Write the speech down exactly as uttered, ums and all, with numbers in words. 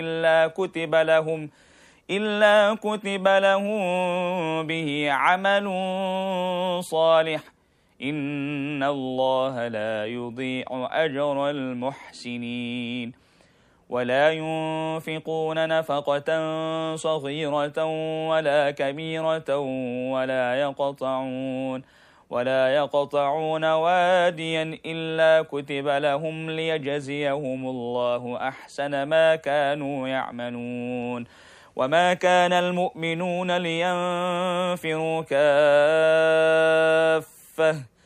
إلا كتب لهم إلا كتب لهم به عمل صالح إن الله لا يضيع أجر المحسنين ولا ينفقون نفقة صغيرة ولا كبيرة ولا يقطعون ولا يقطعون واديا إلا كتب لهم ليجزيهم الله أحسن ما كانوا يعملون وما كان المؤمنون لينفروا كافة